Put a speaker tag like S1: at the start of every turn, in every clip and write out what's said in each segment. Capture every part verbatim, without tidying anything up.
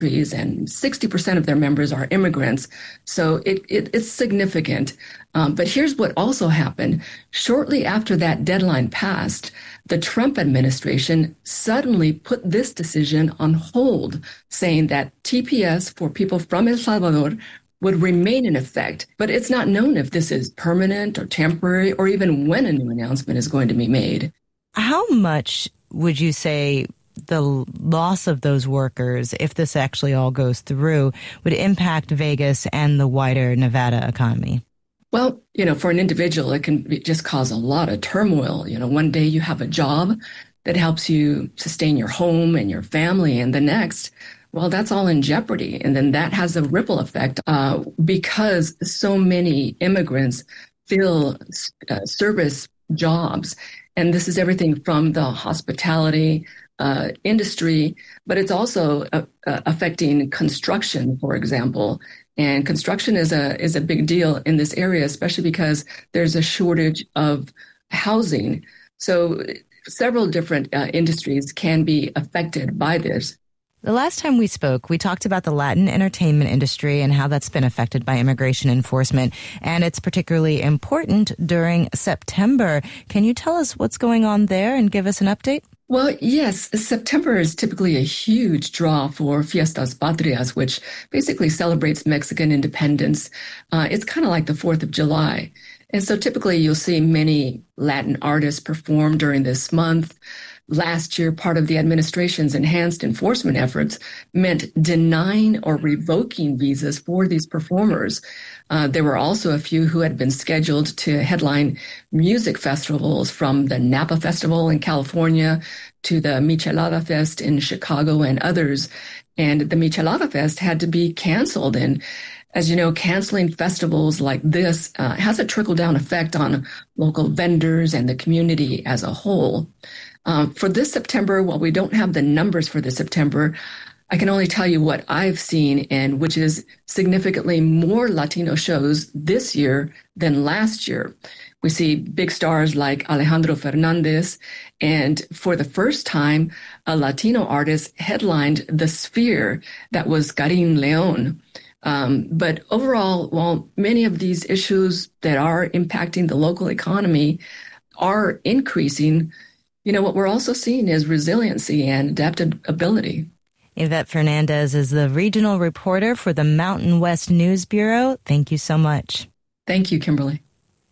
S1: countries, and sixty percent of their members are immigrants. So it, it it's significant. Um, but here's what also happened. Shortly after that deadline passed, the Trump administration suddenly put this decision on hold, saying that T P S for people from El Salvador would remain in effect. But it's not known if this is permanent or temporary, or even when a new announcement is going to be made.
S2: How much would you say the loss of those workers, if this actually all goes through, would impact Vegas and the wider Nevada economy?
S1: Well, you know, for an individual, it can be, just cause a lot of turmoil. You know, one day you have a job that helps you sustain your home and your family, and the next, well, that's all in jeopardy. And then that has a ripple effect uh, because so many immigrants fill uh, service jobs. And this is everything from the hospitality uh, industry, but it's also uh, uh, affecting construction, for example. And construction is a is a big deal in this area, especially because there's a shortage of housing. So several different uh, industries can be affected by this.
S2: The last time we spoke, we talked about the Latin entertainment industry and how that's been affected by immigration enforcement. And it's particularly important during September. Can you tell us what's going on there and give us an update?
S1: Well, yes, September is typically a huge draw for Fiestas Patrias, which basically celebrates Mexican independence. Uh, it's kind of like the fourth of July. And so typically you'll see many Latin artists perform during this month. Last year, part of the administration's enhanced enforcement efforts meant denying or revoking visas for these performers. Uh, there were also a few who had been scheduled to headline music festivals, from the Napa Festival in California to the Michelada Fest in Chicago and others. And the Michelada Fest had to be canceled. And as you know, canceling festivals like this uh, has a trickle-down effect on local vendors and the community as a whole. Um, for this September, while we don't have the numbers for this September, I can only tell you what I've seen, and which is significantly more Latino shows this year than last year. We see big stars like Alejandro Fernandez, and for the first time, a Latino artist headlined the Sphere. That was Karim Leon. Um, but overall, while many of these issues that are impacting the local economy are increasing, you know, what we're also seeing is resiliency and adaptability.
S2: Yvette Fernandez is the regional reporter for the Mountain West News Bureau. Thank you so much.
S1: Thank you, Kimberly.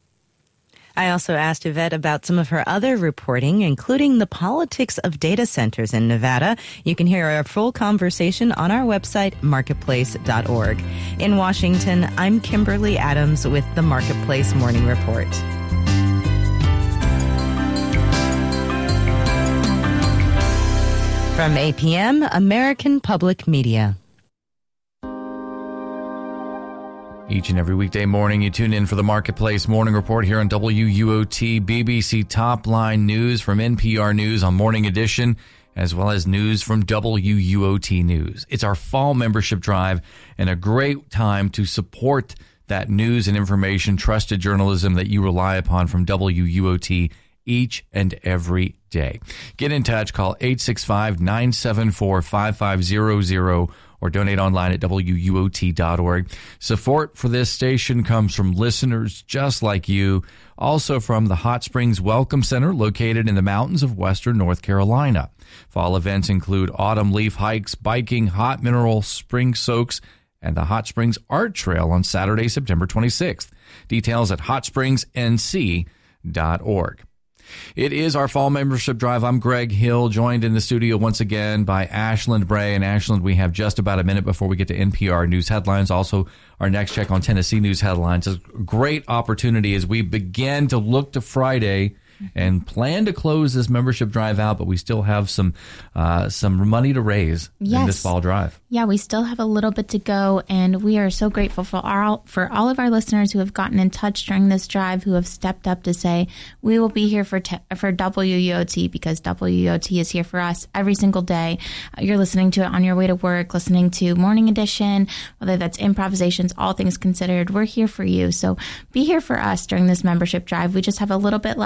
S2: I also asked Yvette about some of her other reporting, including the politics of data centers in Nevada. You can hear our full conversation on our website, marketplace dot org. In Washington, I'm Kimberly Adams with the Marketplace Morning Report. From A P M, American Public Media.
S3: Each and every weekday morning, you tune in for the Marketplace Morning Report here on W U O T, B B C Top Line News from N P R News on Morning Edition, as well as news from W U O T News. It's our fall membership drive and a great time to support that news and information, trusted journalism that you rely upon from W U O T each and every day. Get in touch, call eight six five, nine seven four, five five zero zero or donate online at W U O T dot org. Support for this station comes from listeners just like you, also from the Hot Springs Welcome Center located in the mountains of western North Carolina. Fall events include autumn leaf hikes, biking, hot mineral spring soaks, and the Hot Springs Art Trail on Saturday, September twenty-sixth. Details at hot springs n c dot org. It is our fall membership drive. I'm Greg Hill, joined in the studio once again by Ashland Bray. And Ashland, we have just about a minute before we get to N P R News headlines. Also, our next check on Tennessee news headlines. It's a great opportunity as we begin to look to Friday and plan to close this membership drive out, but we still have some uh, some money to raise yes. in this fall drive.
S4: Yeah, we still have a little bit to go, and we are so grateful for all, for all of our listeners who have gotten in touch during this drive, who have stepped up to say, we will be here for te- for W U O T, because W U O T is here for us every single day. Uh, you're listening to it on your way to work, listening to Morning Edition, whether that's improvisations, all things considered, we're here for you. So be here for us during this membership drive. We just have a little bit left to go.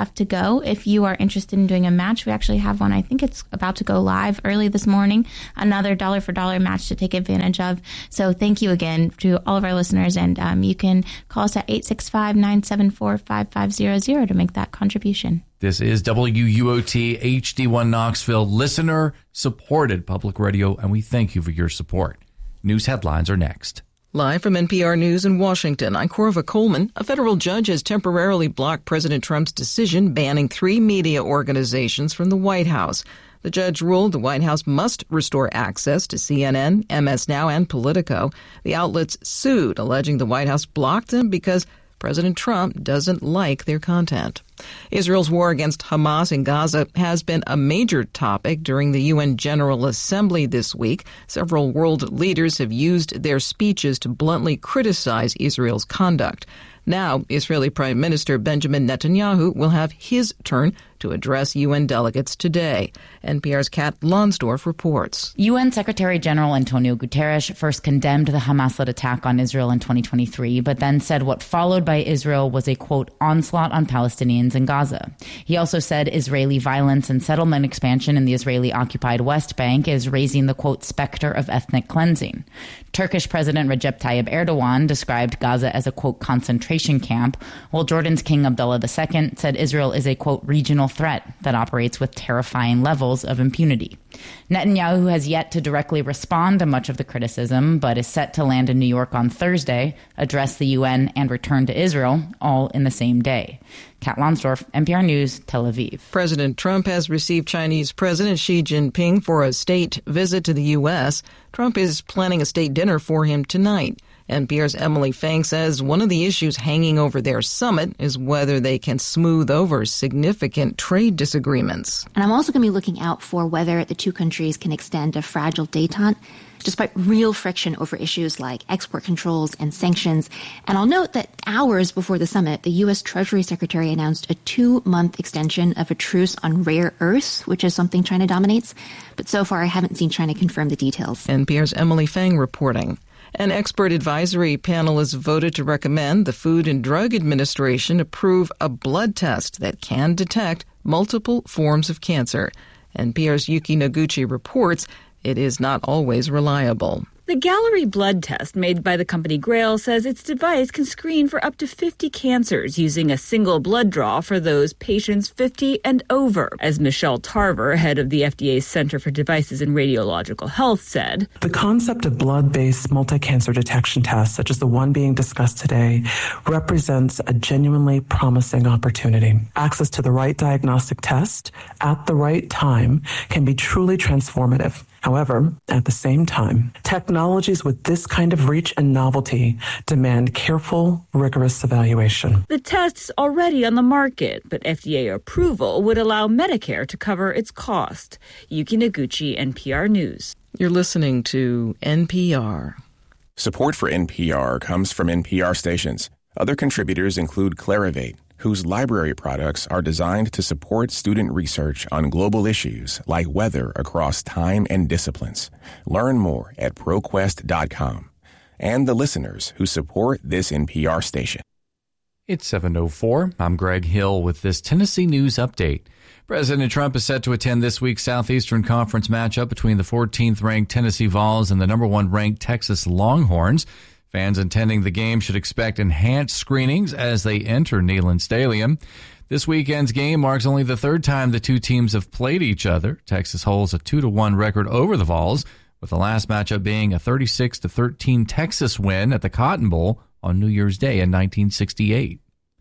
S4: go. If you are interested in doing a match, we actually have one. I think it's about to go live early this morning. Another dollar for dollar match to take advantage of. So thank you again to all of our listeners. And um, you can call us at eight six five, nine seven four, five five zero zero to make that contribution.
S3: This is W U O T H D one Knoxville, listener-supported public radio, and we thank you for your support. News headlines are next.
S5: Live from N P R News in Washington, I'm Corva Coleman. A federal judge has temporarily blocked President Trump's decision banning three media organizations from the White House. The judge ruled the White House must restore access to C N N, M S Now, and Politico. The outlets sued, alleging the White House blocked them because President Trump doesn't like their content. Israel's war against Hamas in Gaza has been a major topic during the U N General Assembly this week. Several world leaders have used their speeches to bluntly criticize Israel's conduct. Now, Israeli Prime Minister Benjamin Netanyahu will have his turn to address U N delegates today. N P R's Kat Lonsdorf reports.
S6: U N Secretary General Antonio Guterres first condemned the Hamas-led attack on Israel in twenty twenty-three, but then said what followed by Israel was a, quote, onslaught on Palestinians in Gaza. He also said Israeli violence and settlement expansion in the Israeli-occupied West Bank is raising the, quote, specter of ethnic cleansing. Turkish President Recep Tayyip Erdogan described Gaza as a, quote, concentration camp, while Jordan's King Abdullah the Second said Israel is a, quote, regional threat that operates with terrifying levels of impunity. Netanyahu has yet to directly respond to much of the criticism, but is set to land in New York on Thursday, address the U N, and return to Israel, all in the same day. Kat Lonsdorf, N P R News, Tel Aviv.
S5: President Trump has received Chinese President Xi Jinping for a state visit to the U S. Trump is planning a state dinner for him tonight. N P R's Emily Fang says one of the issues hanging over their summit is whether they can smooth over significant trade disagreements.
S7: And I'm also going to be looking out for whether the two countries can extend a fragile détente, despite real friction over issues like export controls and sanctions. And I'll note that hours before the summit, the U S Treasury Secretary announced a two-month extension of a truce on rare earths, which is something China dominates. But so far, I haven't seen China confirm the details.
S5: N P R's Emily Fang reporting. An expert advisory panel has voted to recommend the Food and Drug Administration approve a blood test that can detect multiple forms of cancer. N P R's Yuki Noguchi reports it is not always reliable.
S8: The Gallery blood test made by the company Grail says its device can screen for up to fifty cancers using a single blood draw for those patients fifty and over, as Michelle Tarver, head of the F D A's Center for Devices and Radiological Health, said.
S9: The concept of blood-based multi-cancer detection tests, such as the one being discussed today, represents a genuinely promising opportunity. Access to the right diagnostic test at the right time can be truly transformative. However, at the same time, technologies with this kind of reach and novelty demand careful, rigorous evaluation.
S8: The test's already on the market, but F D A approval would allow Medicare to cover its cost. Yuki Noguchi, N P R News.
S5: You're listening to N P R.
S10: Support for N P R comes from N P R stations. Other contributors include Clarivate, whose library products are designed to support student research on global issues like weather across time and disciplines. Learn more at ProQuest dot com. And the listeners who support this N P R station.
S3: It's seven oh four. I'm Greg Hill with this Tennessee News Update. President Trump is set to attend this week's Southeastern Conference matchup between the fourteenth-ranked Tennessee Vols and the number one-ranked Texas Longhorns. Fans attending the game should expect enhanced screenings as they enter Neyland Stadium. This weekend's game marks only the third time the two teams have played each other. Texas holds a two to one record over the Vols, with the last matchup being a thirty-six to thirteen Texas win at the Cotton Bowl on New Year's Day in nineteen sixty-eight.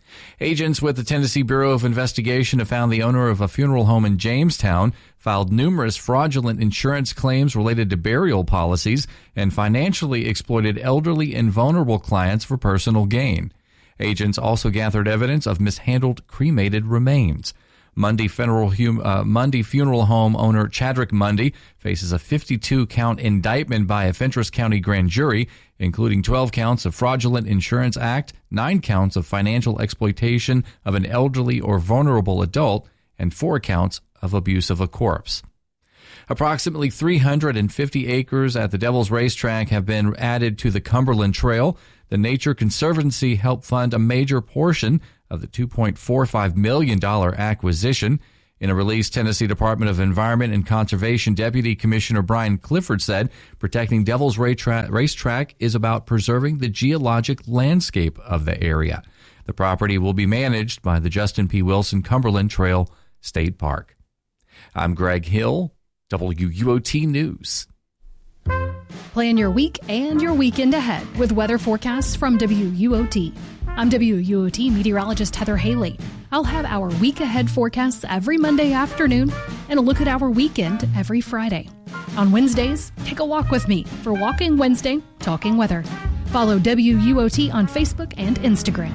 S3: Agents with the Tennessee Bureau of Investigation have found the owner of a funeral home in Jamestown filed numerous fraudulent insurance claims related to burial policies and financially exploited elderly and vulnerable clients for personal gain. Agents also gathered evidence of mishandled cremated remains. Mundy Funeral, uh, Mundy Funeral Home owner Chadrick Mundy faces a fifty-two count indictment by a Fentress County grand jury, including twelve counts of fraudulent insurance act, nine counts of financial exploitation of an elderly or vulnerable adult, and four counts of abuse of a corpse. Approximately three hundred fifty acres at the Devil's Racetrack have been added to the Cumberland Trail. The Nature Conservancy helped fund a major portion of the two point four five million dollars acquisition. In a release, Tennessee Department of Environment and Conservation Deputy Commissioner Brian Clifford said protecting Devil's Racetrack is about preserving the geologic landscape of the area. The property will be managed by the Justin P. Wilson Cumberland Trail State Park. I'm Greg Hill, W U O T News.
S11: Plan your week and your weekend ahead with weather forecasts from W U O T. I'm W U O T meteorologist Heather Haley. I'll have our week ahead forecasts every Monday afternoon and a look at our weekend every Friday. On Wednesdays, take a walk with me for Walking Wednesday, Talking Weather. Follow W U O T on Facebook and Instagram.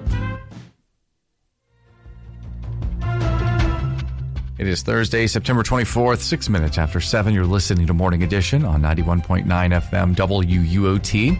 S3: It is Thursday, September twenty-fourth, six minutes after seven. You're listening to Morning Edition on ninety-one point nine F M W U O T.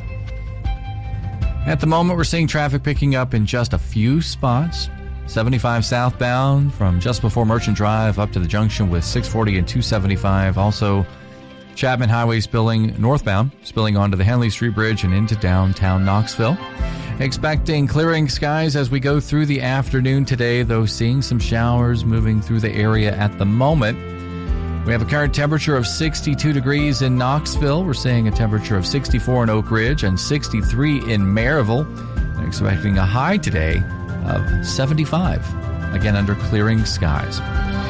S3: At the moment, we're seeing traffic picking up in just a few spots. seventy-five southbound from just before Merchant Drive up to the junction with six forty and two seventy-five. Also, Chapman Highway spilling northbound, spilling onto the Henley Street Bridge and into downtown Knoxville. Expecting clearing skies as we go through the afternoon today, though seeing some showers moving through the area at the moment. We have a current temperature of sixty-two degrees in Knoxville. We're seeing a temperature of sixty-four in Oak Ridge and sixty-three in Maryville. We're expecting a high today of seventy-five, again under clearing skies.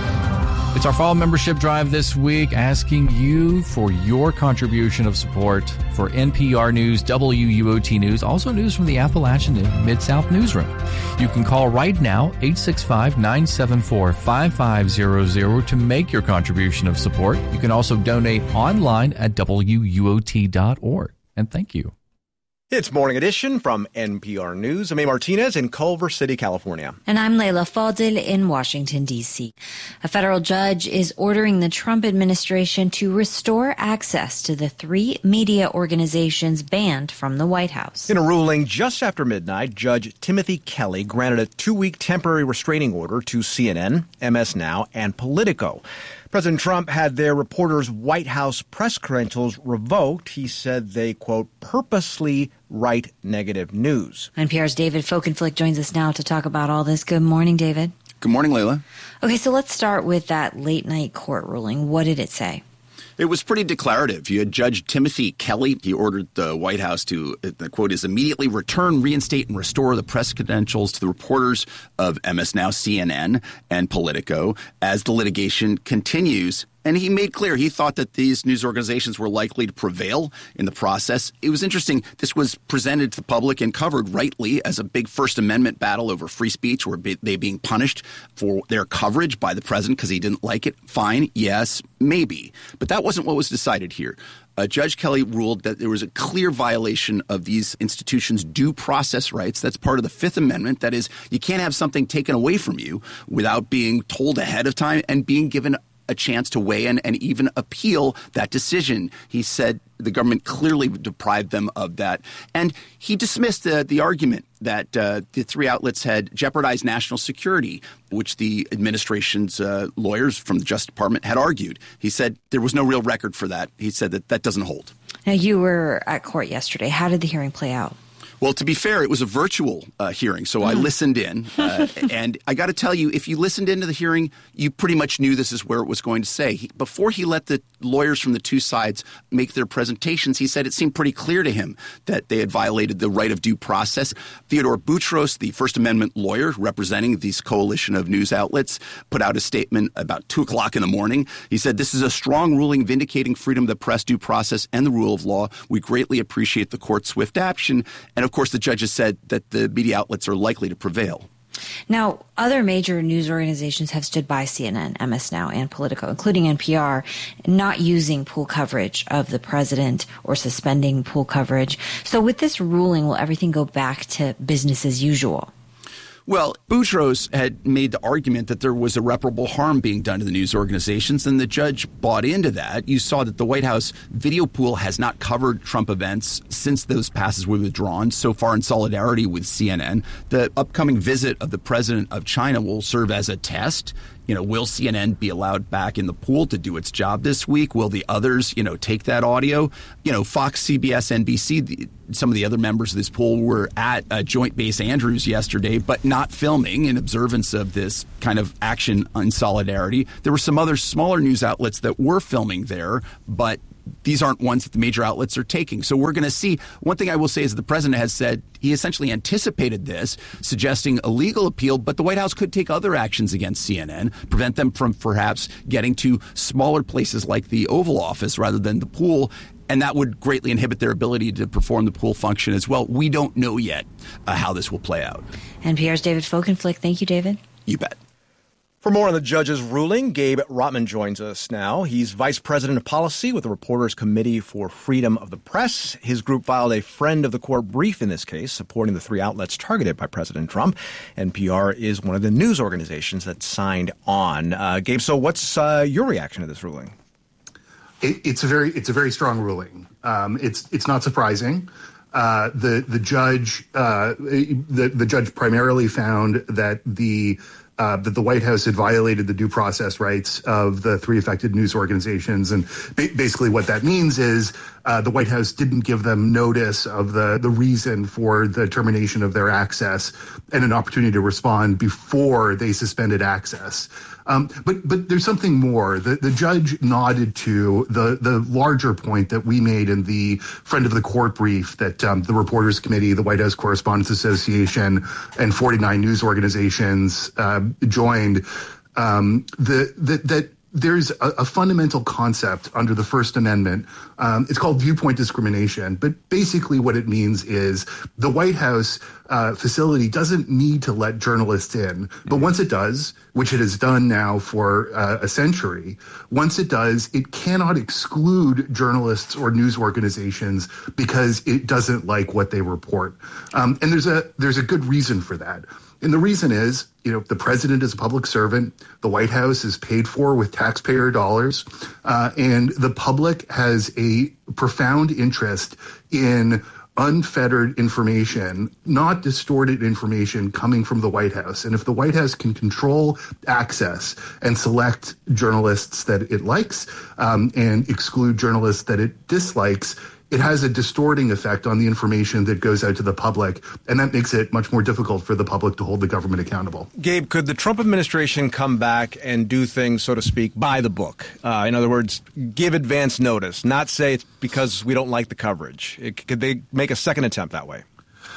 S3: It's our fall membership drive this week, asking you for your contribution of support for N P R News, W U O T News, also news from the Appalachian Mid-South Newsroom. You can call right now, eight six five, nine seven four, five five zero zero to make your contribution of support. You can also donate online at W U O T dot org. And thank you.
S12: It's Morning Edition from N P R News. I'm A. Martinez in Culver City, California.
S13: And I'm Layla Fadil in Washington, D C. A federal judge is ordering the Trump administration to restore access to the three media organizations banned from the White House.
S12: In a ruling just after midnight, Judge Timothy Kelly granted a two-week temporary restraining order to C N N, M S Now, and Politico. President Trump had their reporters' White House press credentials revoked. He said they, quote, purposely write negative news.
S13: N P R's David Folkenflik joins us now to talk about all this. Good morning, David.
S14: Good morning, Layla.
S13: Okay, so let's start with that late-night court ruling. What did it say?
S14: It was pretty declarative. You had Judge Timothy Kelly. He ordered the White House to, the quote is, immediately return, reinstate, and restore the press credentials to the reporters of M S Now, C N N, and Politico as the litigation continues. And he made clear he thought that these news organizations were likely to prevail in the process. It was interesting. This was presented to the public and covered rightly as a big First Amendment battle over free speech, or they being punished for their coverage by the president because he didn't like it. Fine. Yes, maybe. But that wasn't what was decided here. Uh, Judge Kelly ruled that there was a clear violation of these institutions' due process rights. That's part of the Fifth Amendment. That is, you can't have something taken away from you without being told ahead of time and being given a chance to weigh in and even appeal that decision. He said the government clearly deprived them of that. And he dismissed the, the argument that uh, the three outlets had jeopardized national security, which the administration's uh, lawyers from the Justice Department had argued. He said there was no real record for that. He said that that doesn't hold.
S13: Now, you were at court yesterday. How did the hearing play out?
S14: Well, to be fair, it was a virtual uh, hearing, so I listened in. Uh, and I got to tell you, if you listened into the hearing, you pretty much knew this is where it was going to say. He, before he let the lawyers from the two sides make their presentations, he said it seemed pretty clear to him that they had violated the right of due process. Theodore Boutros, the First Amendment lawyer representing this coalition of news outlets, put out a statement about two o'clock in the morning. He said, "This is a strong ruling vindicating freedom of the press, due process, and the rule of law. We greatly appreciate the court's swift action." And of course, the judges said that the media outlets are likely to prevail.
S13: Now, other major news organizations have stood by C N N, M S Now, and Politico, including N P R, not using pool coverage of the president or suspending pool coverage. So with this ruling, will everything go back to business as usual?
S14: Well, Boutros had made the argument that there was irreparable harm being done to the news organizations, and the judge bought into that. You saw that the White House video pool has not covered Trump events since those passes were withdrawn, so far in solidarity with C N N. The upcoming visit of the president of China will serve as a test. You know, will C N N be allowed back in the pool to do its job this week? Will the others, you know, take that audio? You know, Fox, C B S, N B C, some of the other members of this pool were at uh, Joint Base Andrews yesterday, but not filming in observance of this kind of action in solidarity. There were some other smaller news outlets that were filming there, but these aren't ones that the major outlets are taking. So we're going to see. One thing I will say is the president has said he essentially anticipated this, suggesting a legal appeal, but the White House could take other actions against C N N, prevent them from perhaps getting to smaller places like the Oval Office rather than the pool. And that would greatly inhibit their ability to perform the pool function as well. We don't know yet uh, how this will play out.
S13: N P R's David Folkenflik. Thank you, David.
S14: You bet.
S12: For more on the judge's ruling, Gabe Rotman joins us now. He's vice president of policy with the Reporters Committee for Freedom of the Press. His group filed a friend of the court brief in this case, supporting the three outlets targeted by President Trump. N P R is one of the news organizations that signed on. Uh, Gabe, so what's uh, your reaction to this ruling?
S15: It, it's a very it's a very strong ruling. Um, it's it's not surprising. Uh, the the judge uh, the the judge primarily found that the Uh, that the White House had violated the due process rights of the three affected news organizations. And ba- basically what that means is uh, the White House didn't give them notice of the, the reason for the termination of their access and an opportunity to respond before they suspended access. Um, but but there's something more. The, the judge nodded to the, the larger point that we made in the friend of the court brief that um, the Reporters Committee, the White House Correspondents Association, and forty-nine news organizations uh, joined. Um, the, the, that there's a, a fundamental concept under the First Amendment. Um, it's called viewpoint discrimination. But basically what it means is the White House uh, facility doesn't need to let journalists in. But once it does, which it has done now for uh, a century, once it does, it cannot exclude journalists or news organizations because it doesn't like what they report. Um, and there's a there's a good reason for that. And the reason is, you know, the president is a public servant. The White House is paid for with taxpayer dollars. Uh, and the public has a profound interest in unfettered information, not distorted information coming from the White House. And if the White House can control access and select journalists that it likes um, and exclude journalists that it dislikes, it has a distorting effect on the information that goes out to the public, and that makes it much more difficult for the public to hold the government accountable.
S12: Gabe, could the Trump administration come back and do things, so to speak, by the book? Uh, in other words, give advance notice, not say it's because we don't like the coverage. It, could they make a second attempt that way?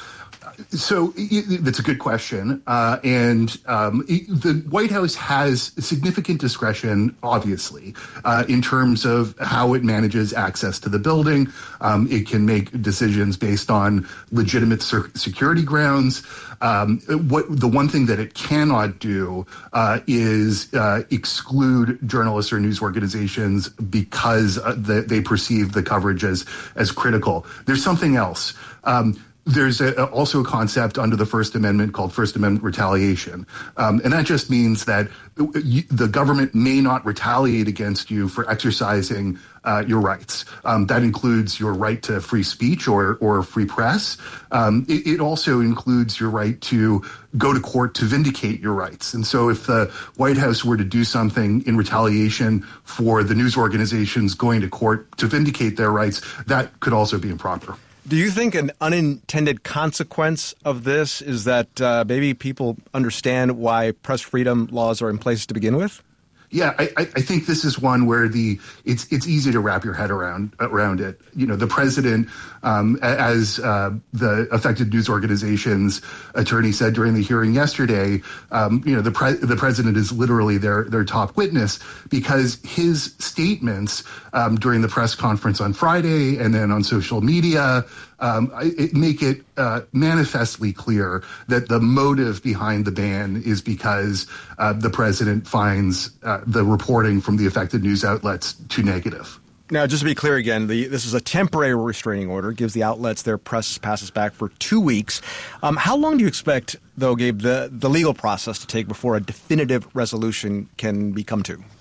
S15: So that's a good question. Uh, and um, it, the White House has significant discretion, obviously, uh, in terms of how it manages access to the building. Um, it can make decisions based on legitimate ser- security grounds. Um, what the one thing that it cannot do uh, is uh, exclude journalists or news organizations because uh, the, they perceive the coverage as as critical. There's something else. Um, There's a, also a concept under the First Amendment called First Amendment retaliation. Um, and that just means that you, the government may not retaliate against you for exercising uh, your rights. Um, that includes your right to free speech or, or free press. Um, it, it also includes your right to go to court to vindicate your rights. And so if the White House were to do something in retaliation for the news organizations going to court to vindicate their rights, that could also be improper.
S12: Do you think an unintended consequence of this is that uh, maybe people understand why press freedom laws are in place to begin with?
S15: Yeah, I, I think this is one where the it's it's easy to wrap your head around around it. You know, the president, um, as uh, the affected news organization's attorney said during the hearing yesterday, um, you know, the pre- the president is literally their their top witness because his statements um, during the press conference on Friday and then on social media um, it make it uh, manifestly clear that the motive behind the ban is because uh, the president finds uh, the reporting from the affected news outlets too negative.
S12: Now, just to be clear again, the, this is a temporary restraining order, gives the outlets their press passes back for two weeks. Um, how long do you expect, though, Gabe, the, the legal process to take before a definitive resolution can be come to?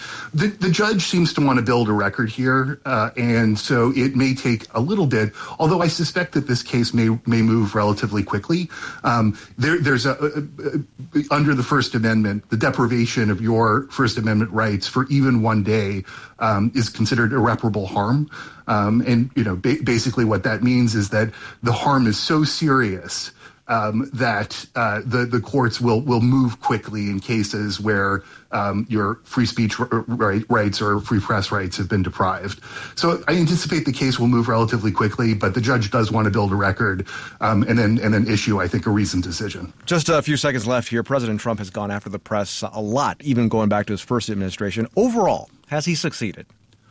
S15: The, the judge seems to want to build a record here, uh, and so it may take a little bit, although I suspect that this case may may move relatively quickly. Um, there, there's a, a, a, under the First Amendment, the deprivation of your First Amendment rights for even one day um, is considered irreparable harm. Um, and, you know, ba- basically what that means is that the harm is so serious Um, that uh, the the courts will will move quickly in cases where um, your free speech r- right, rights or free press rights have been deprived. So I anticipate the case will move relatively quickly, but the judge does want to build a record um, and then and then issue, I think, a reasoned decision.
S12: Just a few seconds left here. President Trump has gone after the press a lot, even going back to his first administration. Overall, has he succeeded?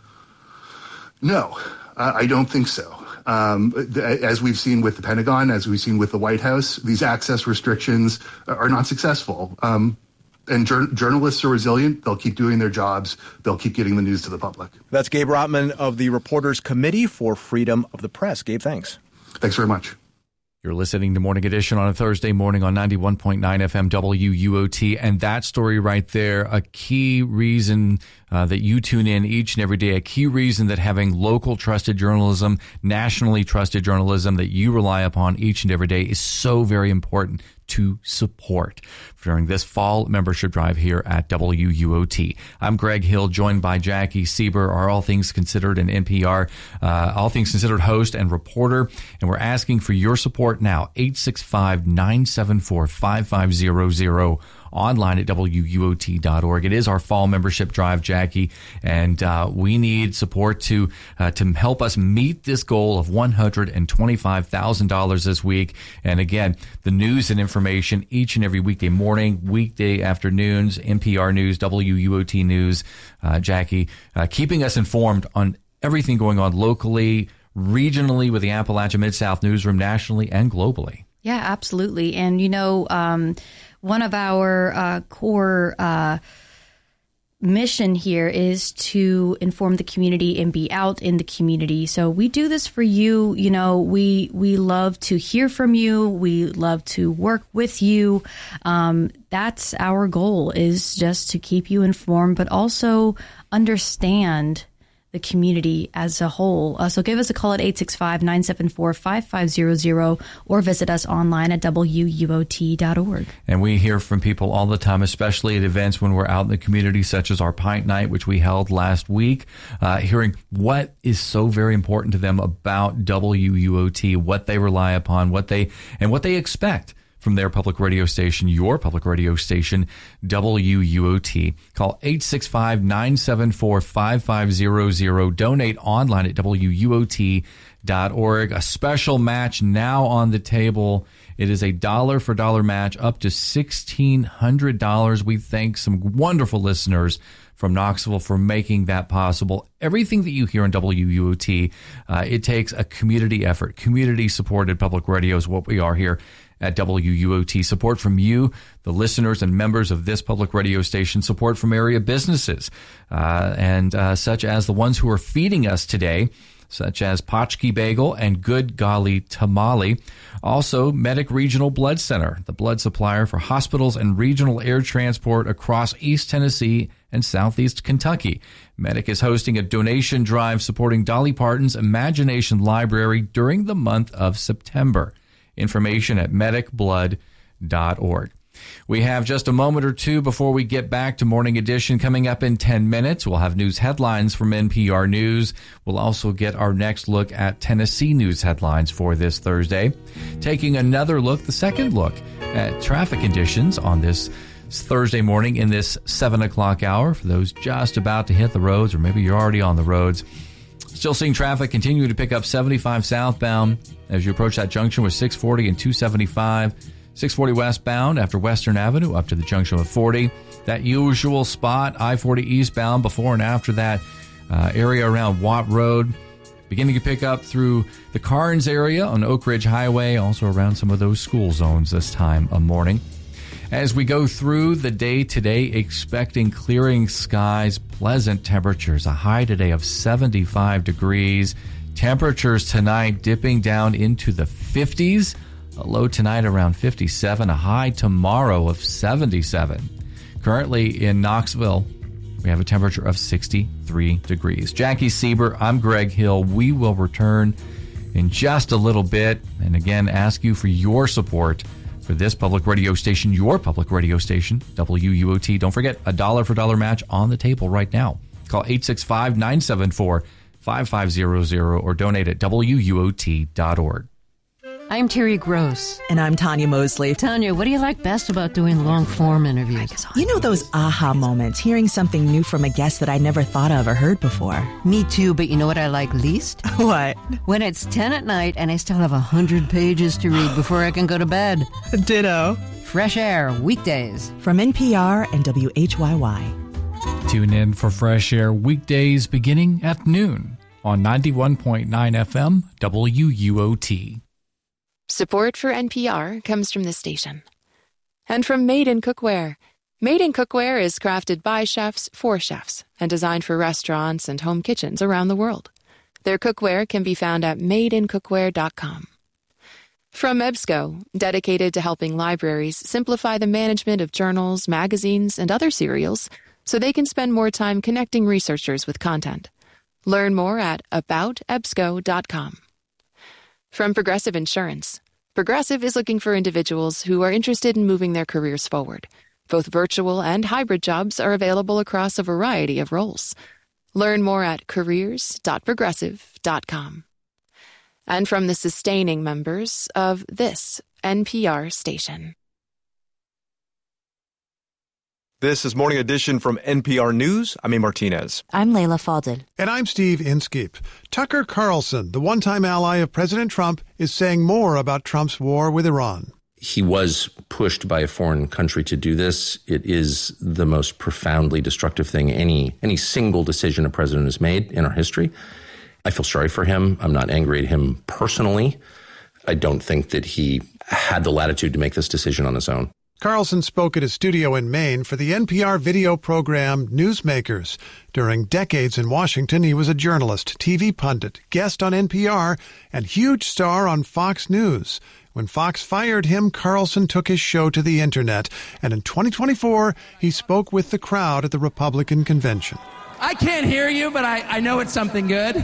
S15: No, uh, I don't think so. Um, as we've seen with the Pentagon, as we've seen with the White House, these access restrictions are not successful. Um, and jur- journalists are resilient. They'll keep doing their jobs. They'll keep getting the news to the public.
S12: That's Gabe Rotman of the Reporters Committee for Freedom of the Press. Gabe, thanks.
S15: Thanks very much.
S3: You're listening to Morning Edition on a Thursday morning on ninety-one point nine F M W U O T. And that story right there, a key reason uh, that you tune in each and every day, a key reason that having local trusted journalism, nationally trusted journalism that you rely upon each and every day is so very important to support during this fall membership drive here at W U O T. I'm Greg Hill, joined by Jackie Sieber, our All Things Considered and N P R uh, All Things Considered host and reporter, and we're asking for your support now. eight six five, nine seven four, five five zero zero. Online at W U O T dot org. It is our fall membership drive, Jackie, and uh, we need support to uh, to help us meet this goal of one hundred twenty-five thousand dollars this week. And again, the news and information each and every weekday morning, weekday afternoons, N P R News, W U O T News, uh, Jackie, uh, keeping us informed on everything going on locally, regionally with the Appalachia Mid-South Newsroom, nationally and globally.
S16: Yeah, absolutely. And, you know, um, one of our uh, core uh, mission here is to inform the community and be out in the community. So we do this for you. You know, we we love to hear from you. We love to work with you. Um, that's our goal, is just to keep you informed, but also understand the community as a whole. Uh, so give us a call at eight six five, nine seven four, five five zero zero or visit us online at W U O T dot org.
S3: And we hear from people all the time, especially at events when we're out in the community, such as our Pint Night, which we held last week, uh, hearing what is so very important to them about W U O T, what they rely upon, what they and what they expect from their public radio station, your public radio station, W U O T. Call eight six five, nine seven four, five five zero zero. Donate online at W U O T dot org. A special match now on the table. It is a dollar for dollar match up to sixteen hundred dollars. We thank some wonderful listeners from Knoxville for making that possible. Everything that you hear on W U O T, uh, it takes a community effort. Community-supported public radio is what we are here at W U O T. Support from you, the listeners and members of this public radio station. Support from area businesses, uh, and uh, such as the ones who are feeding us today, such as Potchkey Bagel and Good Golly Tamale. Also, Medic Regional Blood Center, the blood supplier for hospitals and regional air transport across East Tennessee and Southeast Kentucky. Medic is hosting a donation drive supporting Dolly Parton's Imagination Library during the month of September. Information at medic blood dot org. We have just a moment or two before we get back to Morning Edition. Coming up in ten minutes, we'll have news headlines from N P R News. We'll also get our next look at Tennessee news headlines for this Thursday. Taking another look, the second look at traffic conditions on this Thursday morning in this seven o'clock hour for those just about to hit the roads, or maybe you're already on the roads. Still seeing traffic continue to pick up seventy-five southbound as you approach that junction with six forty and two seventy-five. six forty westbound after Western Avenue up to the junction with forty. That usual spot, I forty eastbound before and after that uh, area around Watt Road. Beginning to pick up through the Carnes area on Oak Ridge Highway, also around some of those school zones this time of morning. As we go through the day today, expecting clearing skies, pleasant temperatures, a high today of seventy-five degrees. Temperatures tonight dipping down into the fifties. A low tonight around fifty-seven, a high tomorrow of seventy-seven. Currently in Knoxville, We have a temperature of sixty-three degrees. Jackie Sieber, I'm Greg Hill. We will return in just a little bit, and again, ask you for your support for this public radio station, your public radio station, W U O T. Don't forget, a dollar for dollar match on the table right now. Call eight six five, nine seven four, five five zero zero or donate at W U O T dot org.
S17: I'm Terry Gross. And I'm Tanya Mosley. Tanya, what do you like best about doing long-form interviews?
S18: You know those aha moments, hearing something new from a guest that I never thought of or heard before.
S17: Me too, but you know what I like least?
S18: What?
S17: When it's ten at night and I still have one hundred pages to read before I can go to bed.
S18: Ditto.
S17: Fresh Air, weekdays.
S18: From N P R and W H Y Y.
S3: Tune in for Fresh Air weekdays beginning at noon on ninety-one point nine F M W U O T.
S19: Support for N P R comes from this station. And from Made in Cookware. Made in Cookware is crafted by chefs for chefs and designed for restaurants and home kitchens around the world. Their cookware can be found at made in cookware dot com. From EBSCO, dedicated to helping libraries simplify the management of journals, magazines, and other serials so they can spend more time connecting researchers with content. Learn more at about ebsco dot com. From Progressive Insurance. Progressive is looking for individuals who are interested in moving their careers forward. Both virtual and hybrid jobs are available across a variety of roles. Learn more at careers dot progressive dot com. And from the sustaining members of this N P R station.
S20: This is Morning Edition from N P R News. I'm A. Martinez.
S21: I'm Layla Fadel.
S22: And I'm Steve Inskeep. Tucker Carlson, the one-time ally of President Trump, is saying more about Trump's war with Iran.
S23: He was pushed by a foreign country to do this. It is the most profoundly destructive thing any any single decision a president has made in our history. I feel sorry for him. I'm not angry at him personally. I don't think that he had the latitude to make this decision on his own.
S22: Carlson spoke at his studio in Maine for the N P R video program Newsmakers. During decades in Washington, he was a journalist, T V pundit, guest on N P R, and huge star on Fox News. When Fox fired him, Carlson took his show to the internet, and in twenty twenty-four, he spoke with the crowd at the Republican convention.
S24: I can't hear you, but I, I know it's something good.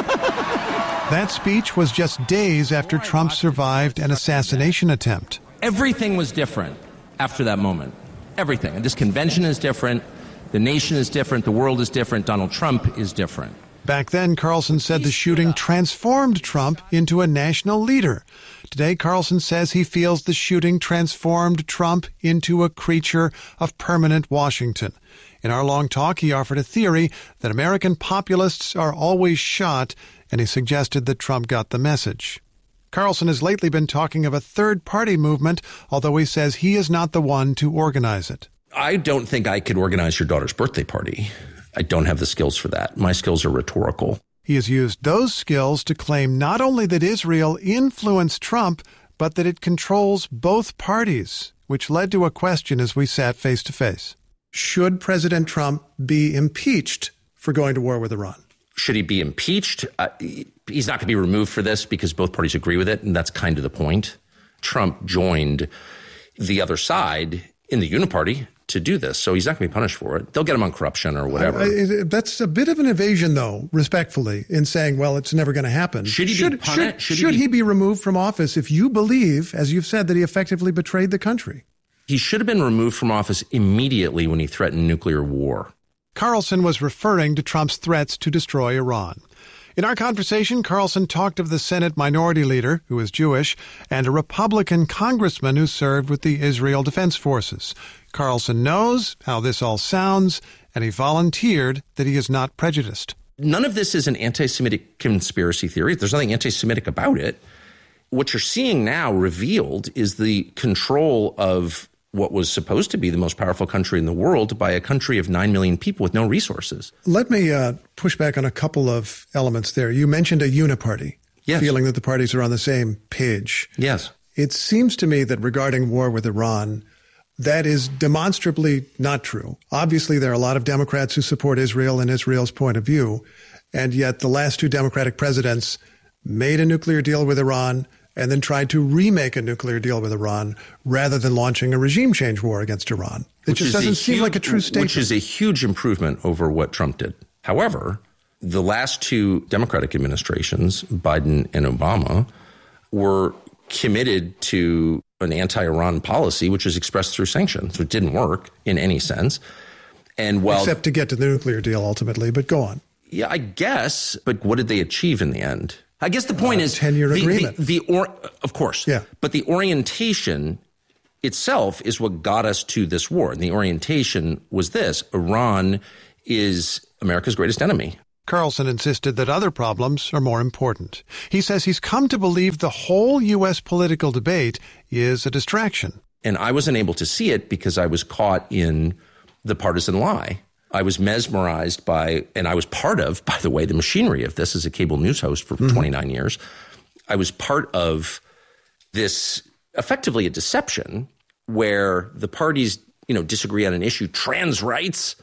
S22: That speech was just days after Trump survived an assassination attempt.
S24: Everything was different after that moment. Everything. And this convention is different. The nation is different. The world is different. Donald Trump is different.
S22: Back then, Carlson said the shooting transformed Trump into a national leader. Today, Carlson says he feels the shooting transformed Trump into a creature of permanent Washington. In our long talk, he offered a theory that American populists are always shot, and he suggested that Trump got the message. Carlson has lately been talking of a third-party movement, although he says he is not the one to organize it.
S23: I don't think I could organize your daughter's birthday party. I don't have the skills for that. My skills are rhetorical.
S22: He has used those skills to claim not only that Israel influenced Trump, but that it controls both parties, which led to a question as we sat face-to-face. Should President Trump be impeached for going to war with Iran?
S23: Should he be impeached? Uh, he's not going to be removed for this because both parties agree with it, and that's kind of the point. Trump joined the other side in the uniparty to do this, so he's not going to be punished for it. They'll get him on corruption or whatever.
S22: Uh, that's a bit of an evasion, though, respectfully, in saying, well, it's never going to happen.
S23: Should he
S22: should,
S23: be punished?
S22: Should, should, should he, be- he be removed from office if you believe, as you've said, that he effectively betrayed the country?
S23: He should have been removed from office immediately when he threatened nuclear war.
S22: Carlson was referring to Trump's threats to destroy Iran. In our conversation, Carlson talked of the Senate Minority Leader, who is Jewish, and a Republican congressman who served with the Israel Defense Forces. Carlson knows how this all sounds, and he volunteered that he is not prejudiced.
S23: None of this is an anti-Semitic conspiracy theory. There's nothing anti-Semitic about it. What you're seeing now revealed is the control of what was supposed to be the most powerful country in the world by a country of nine million people with no resources.
S22: Let me uh, push back on a couple of elements there. You mentioned a uniparty,
S23: yes.
S22: Feeling that the parties are on the same page.
S23: Yes.
S22: It seems to me that regarding war with Iran, that is demonstrably not true. Obviously, there are a lot of Democrats who support Israel and Israel's point of view, and yet the last two Democratic presidents made a nuclear deal with Iran and then tried to remake a nuclear deal with Iran rather than launching a regime change war against Iran. It just doesn't seem
S23: huge,
S22: like a true statement.
S23: Which is a huge improvement over what Trump did. However, the last two Democratic administrations, Biden and Obama, were committed to an anti-Iran policy, which was expressed through sanctions, which didn't work in any sense. And while,
S22: Except to get to the nuclear deal ultimately, but go on.
S23: Yeah, I guess. But what did they achieve in the end? I guess the point
S22: uh,
S23: is
S22: ten-year
S23: the,
S22: agreement.
S23: The, the or, of course.
S22: Yeah.
S23: But the orientation itself is what got us to this war. And the orientation was this: Iran is America's greatest enemy.
S22: Carlson insisted that other problems are more important. He says he's come to believe the whole U S political debate is a distraction.
S23: And I wasn't able to see it because I was caught in the partisan lie. I was mesmerized by, and I was part of, by the way, the machinery of this as a cable news host for mm-hmm. twenty-nine years. I was part of this, effectively a deception, where the parties, you know, disagree on an issue, trans rights,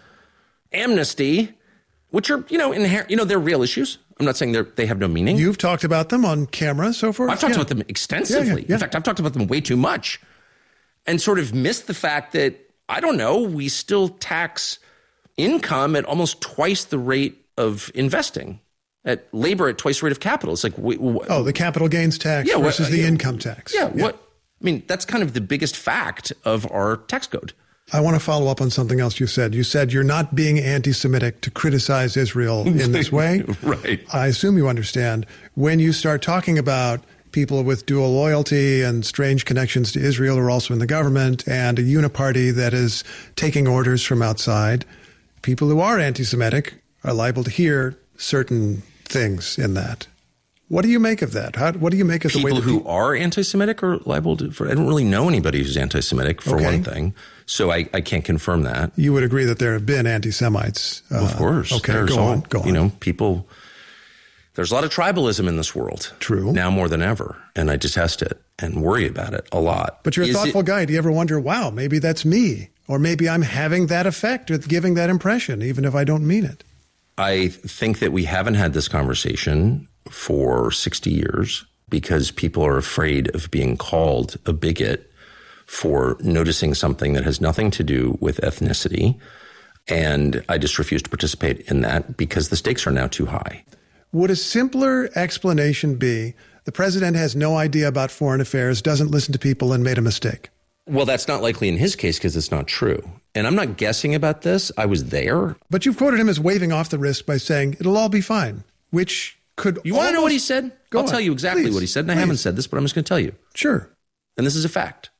S23: amnesty, which are, you know, inherent, you know, they're real issues. I'm not saying they're, they have no meaning.
S22: You've talked about them on camera so far?
S23: I've talked
S22: yeah.
S23: about them extensively.
S22: Yeah, yeah, yeah.
S23: In fact, I've talked about them way too much and sort of missed the fact that, I don't know, we still tax income at almost twice the rate of investing, at labor at twice the rate of capital. It's like, we, we,
S22: oh, the capital gains tax
S23: yeah,
S22: versus
S23: what,
S22: the
S23: yeah,
S22: income tax.
S23: Yeah, yeah. What? I mean, that's kind of the biggest fact of our tax code.
S22: I want to follow up on something else you said. You said you're not being anti-Semitic to criticize Israel in this way.
S23: Right.
S22: I assume you understand. When you start talking about people with dual loyalty and strange connections to Israel who are also in the government and a uniparty that is taking orders from outside, people who are anti-Semitic are liable to hear certain things in that. What do you make of that? How, what do you make of the
S23: people
S22: way that
S23: who
S22: people
S23: are anti-Semitic are liable to? For, I don't really know anybody who's anti-Semitic, for
S22: okay.
S23: one thing, so I, I can't confirm that.
S22: You would agree that there have been anti-Semites? Uh,
S23: well, of course.
S22: Okay,
S23: there's
S22: go
S23: all,
S22: on. Go on.
S23: You know, people. There's a lot of tribalism in this world.
S22: True.
S23: Now more than ever, and I detest it and worry about it a lot.
S22: But you're a
S23: Is
S22: thoughtful
S23: it,
S22: guy. Do you ever wonder, wow, maybe that's me, or maybe I'm having that effect or giving that impression, even if I don't mean it?
S23: I think that we haven't had this conversation for sixty years because people are afraid of being called a bigot for noticing something that has nothing to do with ethnicity. And I just refuse to participate in that because the stakes are now too high.
S22: Would a simpler explanation be the president has no idea about foreign affairs, doesn't listen to people, and made a mistake?
S23: Well, that's not likely in his case because it's not true. And I'm not guessing about this. I was there.
S22: But you've quoted him as waving off the risk by saying it'll all be fine, which could
S23: You want to know what he said?
S22: Go
S23: I'll
S22: on.
S23: tell you exactly
S22: Please.
S23: what he said. And
S22: Please.
S23: I haven't said this, but I'm just going to tell you.
S22: Sure.
S23: And this is a fact.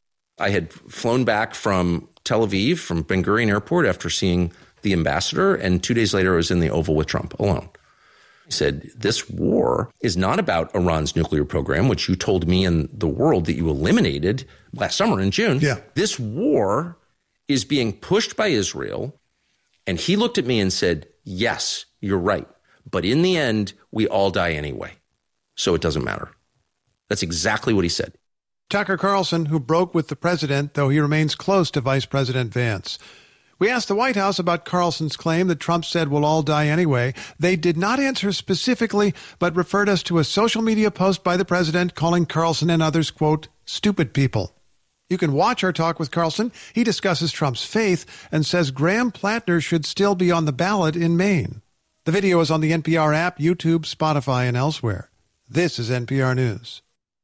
S23: I had flown back from Tel Aviv, from Ben Gurion Airport, after seeing the ambassador. And two days later, I was in the Oval with Trump alone. He said, this war is not about Iran's nuclear program, which you told me and the world that you eliminated last summer in June.
S22: Yeah.
S23: This war is being pushed by Israel. And he looked at me and said, yes, you're right. But in the end, we all die anyway. So it doesn't matter. That's exactly what he said.
S22: Tucker Carlson, who broke with the president, though he remains close to Vice President Vance. We asked the White House about Carlson's claim that Trump said we'll all die anyway. They did not answer specifically, but referred us to a social media post by the president calling Carlson and others, quote, stupid people. You can watch our talk with Carlson. He discusses Trump's faith and says Graham Plattner should still be on the ballot in Maine. The video is on the N P R app, YouTube, Spotify, and elsewhere. This is N P R News.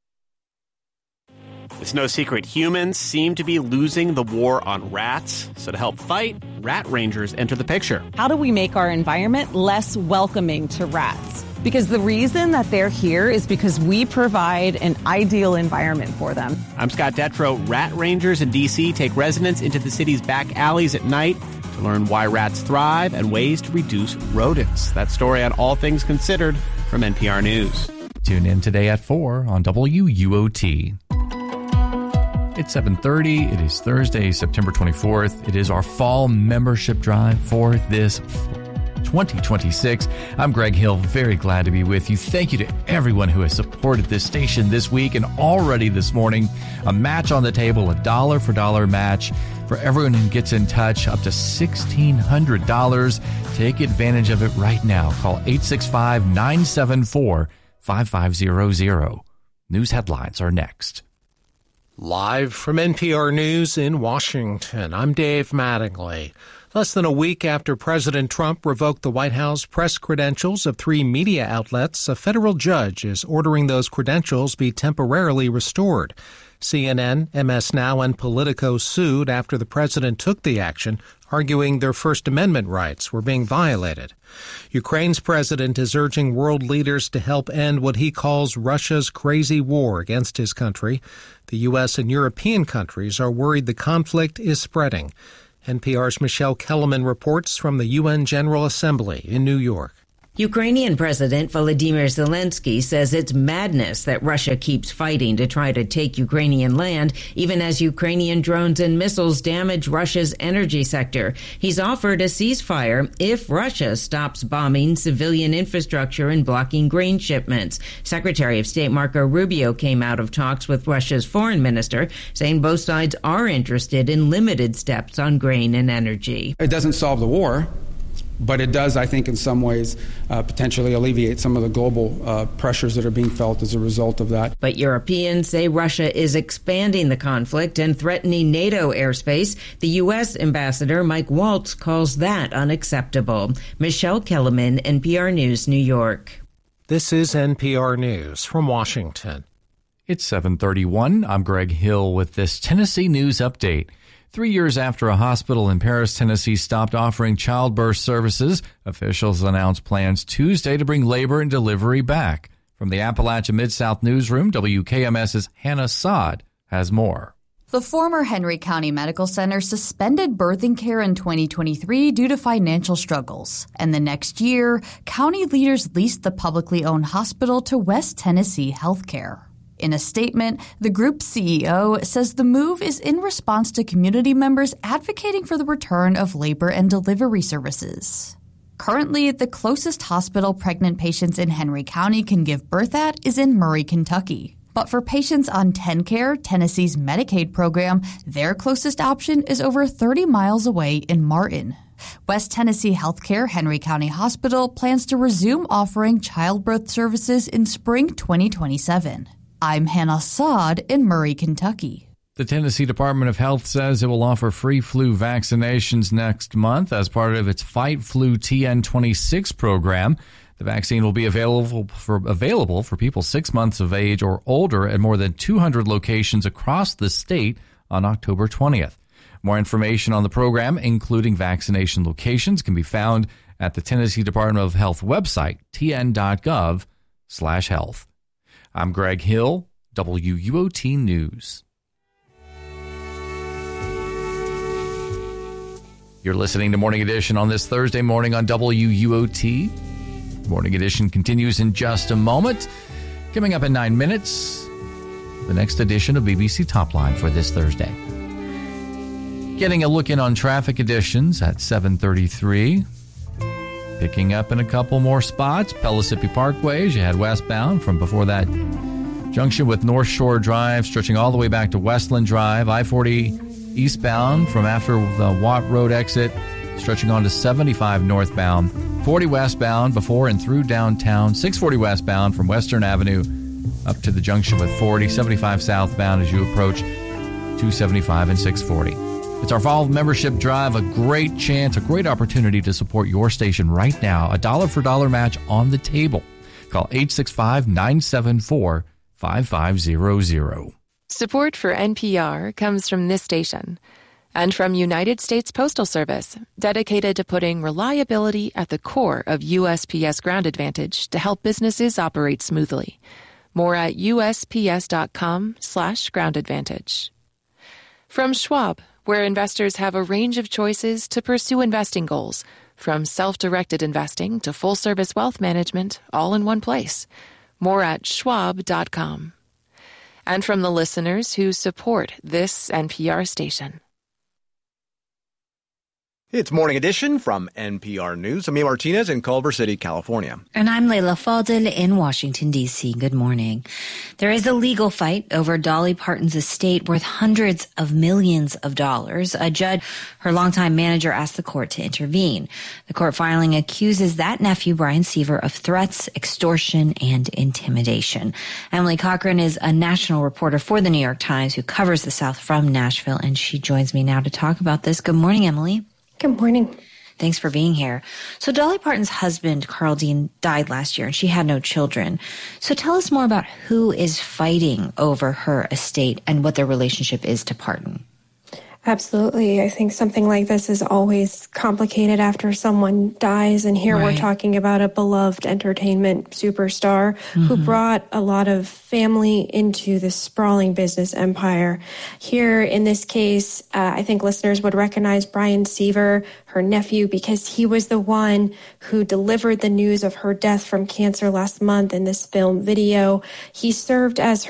S1: It's no secret humans seem to be losing the war on rats. So to help fight, rat rangers enter the picture.
S2: How do we make our environment less welcoming to rats? Because the reason that they're here is because we provide an ideal environment for them.
S1: I'm Scott Detrow. Rat rangers in D C take residents into the city's back alleys at night to learn why rats thrive and ways to reduce rodents. That story on All Things Considered from N P R News.
S3: Tune in today at four on W U O T. It's seven thirty. It is Thursday, September twenty-fourth. It is our fall membership drive for this twenty twenty-six. I'm Greg Hill, very glad to be with you. Thank you to everyone who has supported this station this week and already this morning. A match on the table, a dollar for dollar match for everyone who gets in touch, up to sixteen hundred dollars. Take advantage of it right now. Call eight six five, nine seven four, five five zero zero. News headlines are next.
S4: Live from N P R News in Washington, I'm Dave Mattingly. Less than a week after President Trump revoked the White House press credentials of three media outlets, a federal judge is ordering those credentials be temporarily restored. C N N, M S Now, and Politico sued after the president took the action, arguing their First Amendment rights were being violated. Ukraine's president is urging world leaders to help end what he calls Russia's crazy war against his country. The U S and European countries are worried the conflict is spreading. N P R's Michelle Kellerman reports from the U N General Assembly in New York.
S6: Ukrainian President Volodymyr Zelensky says it's madness that Russia keeps fighting to try to take Ukrainian land, even as Ukrainian drones and missiles damage Russia's energy sector. He's offered a ceasefire if Russia stops bombing civilian infrastructure and blocking grain shipments. Secretary of State Marco Rubio came out of talks with Russia's foreign minister, saying both sides are interested in limited steps on grain and energy.
S7: It doesn't solve the war, but it does, I think, in some ways, uh, potentially alleviate some of the global uh, pressures that are being felt as a result of that.
S6: But Europeans say Russia is expanding the conflict and threatening NATO airspace. The U S ambassador, Mike Waltz, calls that unacceptable. Michelle Kellerman, N P R News, New York.
S4: This is N P R News from Washington.
S3: It's seven thirty-one. I'm Greg Hill with this Tennessee News Update. Three years after a hospital in Paris, Tennessee stopped offering childbirth services, officials announced plans Tuesday to bring labor and delivery back. From the Appalachia Mid-South Newsroom, W K M S's Hannah Saad has more.
S21: The former Henry County Medical Center suspended birthing care in twenty twenty-three due to financial struggles. And the next year, county leaders leased the publicly owned hospital to West Tennessee Healthcare. In a statement, the group's C E O says the move is in response to community members advocating for the return of labor and delivery services. Currently, the closest hospital pregnant patients in Henry County can give birth at is in Murray, Kentucky. But for patients on TennCare, Tennessee's Medicaid program, their closest option is over thirty miles away in Martin. West Tennessee Healthcare Henry County Hospital plans to resume offering childbirth services in spring twenty twenty-seven. I'm Hannah Saad in Murray, Kentucky.
S3: The Tennessee Department of Health says it will offer free flu vaccinations next month as part of its Fight Flu T N twenty-six program. The vaccine will be available for available for people six months of age or older at more than two hundred locations across the state on October twentieth. More information on the program, including vaccination locations, can be found at the Tennessee Department of Health website, t n dot gov slash health. I'm Greg Hill, W U O T News. You're listening to Morning Edition on this Thursday morning on W U O T. Morning Edition continues in just a moment. Coming up in nine minutes, the next edition of B B C Top Line for this Thursday. Getting a look in on traffic additions at seven thirty-three. Picking up in a couple more spots. Pellissippi Parkway as you head westbound from before that junction with North Shore Drive, stretching all the way back to Westland Drive. I forty eastbound from after the Watt Road exit, stretching on to seventy-five northbound. forty westbound before and through downtown. six forty westbound from Western Avenue up to the junction with forty. seventy-five southbound as you approach two seventy-five and six forty. It's our fall membership drive, a great chance, a great opportunity to support your station right now. A dollar for dollar match on the table. Call eight six five, nine seven four, five five zero zero.
S19: Support for N P R comes from this station and from United States Postal Service, dedicated to putting reliability at the core of U S P S Ground Advantage to help businesses operate smoothly. More at usps.com slash ground advantage. From Schwab, where investors have a range of choices to pursue investing goals, from self-directed investing to full-service wealth management, all in one place. More at schwab dot com. And from the listeners who support this N P R station.
S12: It's Morning Edition from N P R News. I'm Ian Martinez in Culver City, California.
S13: And I'm Leila Fadel in Washington, D C. Good morning. There is a legal fight over Dolly Parton's estate worth hundreds of millions of dollars. A judge, her longtime manager, asked the court to intervene. The court filing accuses that nephew, Brian Seaver, of threats, extortion, and intimidation. Emily Cochran is a national reporter for the New York Times who covers the South from Nashville, and she joins me now to talk about this. Good morning, Emily.
S5: Good morning.
S13: Thanks for being here. So Dolly Parton's husband, Carl Dean, died last year, and she had no children. So tell us more about who is fighting over her estate and what their relationship is to Parton.
S5: Absolutely. I think something like this is always complicated after someone dies. And here right. we're talking about a beloved entertainment superstar mm-hmm. who brought a lot of family into this sprawling business empire. Here in this case, uh, I think listeners would recognize Brian Seaver, her nephew, because he was the one who delivered the news of her death from cancer last month in this film video. He served as